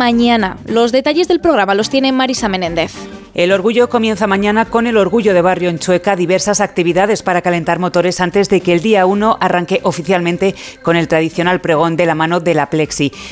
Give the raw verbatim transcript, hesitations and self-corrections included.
mañana. Los detalles del programa los tiene Marisa Menéndez. El Orgullo comienza mañana con el Orgullo de Barrio en Chueca, diversas actividades para calentar motores antes de que el día uno arranque oficialmente con el tradicional pregón de la mano de la Plexi.